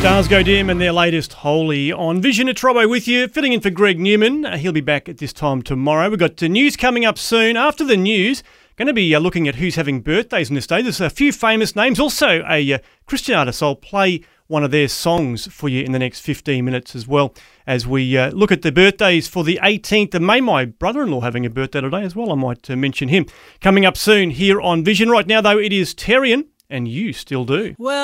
Stars Go Dim and their latest Holy on Vision at Robbo with you, filling in for Greg Newman. He'll be back at this time tomorrow. We've got news coming up soon. After the news, going to be looking at who's having birthdays on this day. There's a few famous names. Also, a Christian artist. I'll play one of their songs for you in the next 15 minutes as well as we look at the birthdays for the 18th of May. My brother-in-law having a birthday today as well. I might mention him. Coming up soon here on Vision. Right now, though, it is Terrian and You Still Do. Well,